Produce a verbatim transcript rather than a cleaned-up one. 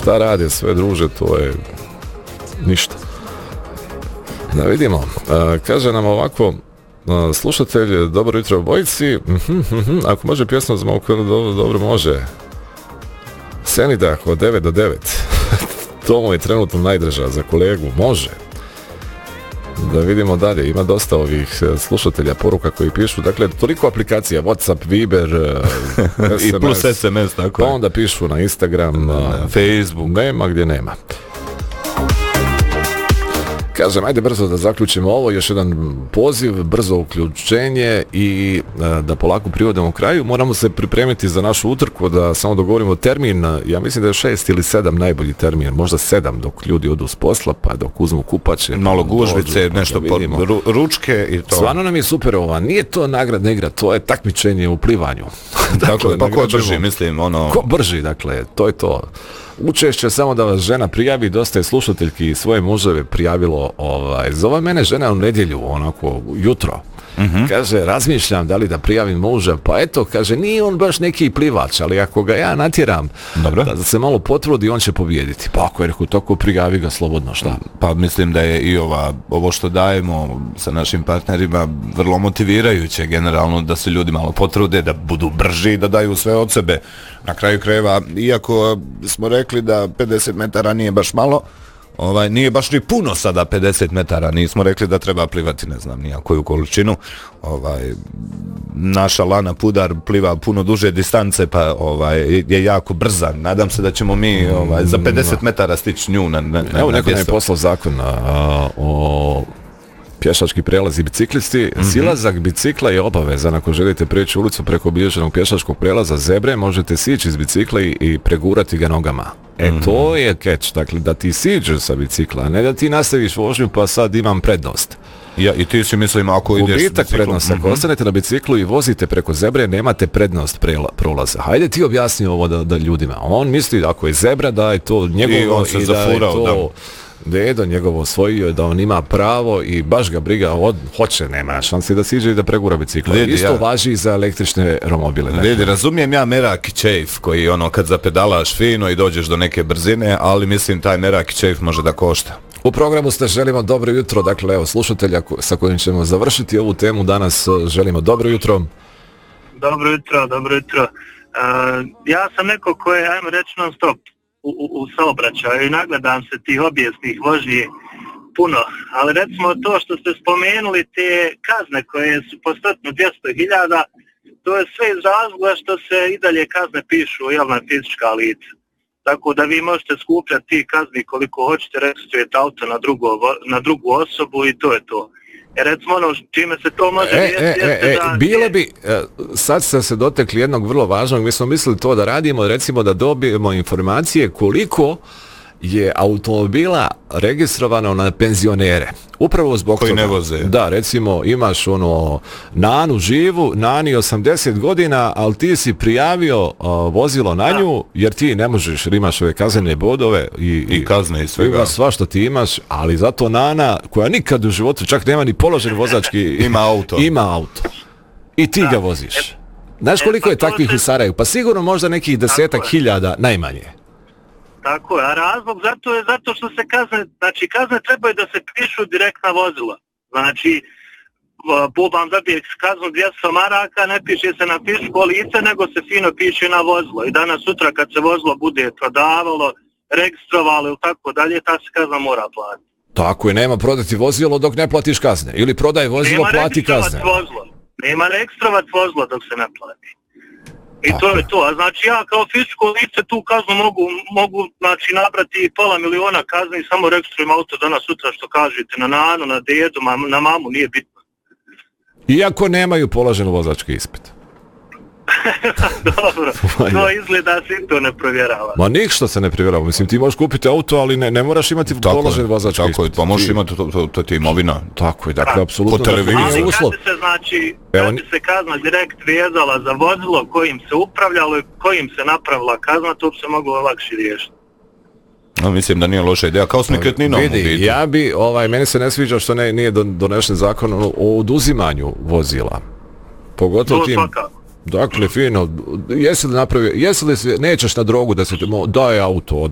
šta rade sve druže, to je ništa. Da vidimo, uh, kaže nam ovako uh, slušatelj, dobro jutro obojici, uh-huh, uh-huh. Ako može pjesma za malo dobro, dobro može. Senidah od devet do devet. To mu je trenutno najdrža za kolegu, može. Da vidimo dalje, ima dosta ovih slušatelja poruka koji pišu, dakle toliko aplikacija, WhatsApp, Viber, S M S, i plus S M S, tako pa onda pišu na Instagram, na Facebook, nema gdje nema. Kažem, ajde brzo da zaključimo ovo, još jedan poziv, brzo uključenje i da polako privodimo kraju. Moramo se pripremiti za našu utrku, da samo dogovorimo termin. Ja mislim da je šest ili sedam najbolji termin, možda sedam dok ljudi odu s posla, pa dok uzmu kupače. Malo gužvice, dođu, nešto po ru, ručke i to. Stvarno nam je super ova, nije to nagradna igra, to je takmičenje u plivanju. Dakle, pa ko brži, mislim, ono... Ko brži, dakle, to je to. Učešće samo da vas žena prijavi, dosta je slušateljki i svoje muževe prijavilo, ovaj, zove mene žena u nedjelju, onako, jutro. Mm-hmm. Kaže, razmišljam da li da prijavim muža, pa eto, kaže, nije on baš neki plivač, ali ako ga ja natjeram, dobro, da se malo potrudi, on će pobijediti. Pa ako je rekao, toko prijavi ga slobodno, šta? Pa mislim da je i ova, ovo što dajemo sa našim partnerima vrlo motivirajuće, generalno, da se ljudi malo potrude, da budu brži, da daju sve od sebe. Na kraju krajeva, iako smo rekli da pedeset metara nije baš malo, Ovaj, nije baš ni puno sada pedeset metara, nismo rekli da treba plivati, ne znam nija koju količinu. Ovaj, naša Lana Pudar pliva puno duže distance, pa ovaj, je jako brza. Nadam se da ćemo mi ovaj, za pedeset metara stići nju na, na, na, Evo, na neko nam je poslao zakon a, o pješački prelazi biciklisti. Mm-hmm. Silazak bicikla je obavezan. Ako želite preći ulicu preko obilježenog pješačkog prelaza zebre, možete sići iz bicikla i, i pregurati ga nogama. E, mm-hmm. to je catch, dakle, da ti siđeš sa bicikla, a ne da ti nastaviš vožnju pa sad imam prednost. Ja, i ti si mislim, ako ideš ubitak prednost, ako mm-hmm. ostanete na biciklu i vozite preko zebre, nemate prednost prela, prolaza. Hajde ti objasni ovo da, da ljudima. On misli, ako je zebra, da je to njegovo i, on se i zafurao, da je to... Dedo njegovo osvojio, da on ima pravo i baš ga briga, od, hoće, nema šanse da siđe i da pregura bicikla. Vidi, isto ja. važi i za električne romobile. Vidi, razumijem ja merak i čejf koji ono kad zapedalaš fino i dođeš do neke brzine, ali mislim taj merak i čejf može da košta. U programu ste želimo dobro jutro, dakle evo slušatelja sa kojim ćemo završiti ovu temu danas, želimo dobro jutro. Dobro jutro, dobro jutro. Uh, ja sam neko ko je, ajmo reći non stop u, u, u saobraćaju i nagledam se tih obijesnih vožnji puno, ali recimo to što ste spomenuli, te kazne koje su po stotinu dvjesto hiljada, to je sve iz razloga što se i dalje kazne pišu jel, na fizička lica. Tako da vi možete skupljati ti kazni koliko hoćete, registrujete auto na, drugo, na drugu osobu i to je to. E, recimo ono čime se to može... E, e, e, e, bilo bi, sad ste se dotekli jednog vrlo važnog, mi smo mislili to da radimo, recimo da dobijemo informacije koliko je automobila registrovano na penzionere. Upravo zbog koji toga. Ne voze. Da, recimo imaš ono Nanu živu, Nani osamdeset godina, ali ti si prijavio uh, vozilo na nju, jer ti ne možeš, jer imaš ove kaznene bodove i, i kazne i svega. Ima sva što ti imaš, ali zato Nana, koja nikad u životu čak nema ni položen vozački, ima auto. Ima auto. I ti da. ga voziš. Znaš koliko je takvih u Sarajevu? Pa sigurno možda nekih desetak hiljada najmanje. Tako je, a razlog zato je zato što se kazne, znači kazne trebaju da se pišu direkt na vozilo. Znači, Boban dobije kaznu dvjesto maraka, ne piše se na fizičko lice, nego se fino piše na vozilo. I danas sutra kad se vozilo bude prodavalo, registrovalo ili tako dalje, ta se kazna mora platiti. Tako je, nema prodati vozilo dok ne platiš kazne. Ili prodaj vozilo, nema plati kazne. Vozilo. Nema registrovat vozilo dok se ne plati. I to je to, a znači ja kao fizičko lice tu kaznu mogu, mogu znači, nabrati pola miliona kazni i samo registrujem auto danas sutra što kažete, na Nanu, na dedu, na mamu, nije bitno. Iako nemaju položen vozački ispit. Dobro, to izgleda se to ne provjerava. Ma ništa se ne provjerava, mislim ti možeš kupiti auto, ali ne, ne moraš imati tako položen vozački tako ispit. Tako je, pa možeš imati, to, to, to, to je imovina. Tako je, dakle, apsolutno. Po televiziji. Ali kad bi se, znači, kad bi se kazna direkt vezala za vozilo kojim se upravljalo i kojim se napravila kazna, to bi se moglo lakše riješiti. No, mislim da nije loša ideja, kao s nekretninom. Vidi, ja bi, ovaj, meni se ne sviđa što ne, nije donešen zakon o oduzimanju vozila. Pogotovo to tim... Svakako. Dakle, fino, jesi li napravio, jesi li se, nećeš na drogu da se te, daj auto,